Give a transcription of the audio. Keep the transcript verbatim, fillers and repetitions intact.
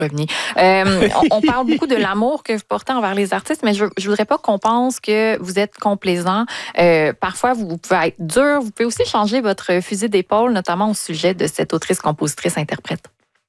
Reveniez. Euh, on, on parle beaucoup de l'amour que vous portez envers les artistes, mais je ne voudrais pas qu'on pense que vous êtes complaisant. Euh, parfois, vous, vous pouvez être dur. Vous pouvez aussi changer votre fusil d'épaule, notamment au sujet de cette autrice, compositrice, interprète.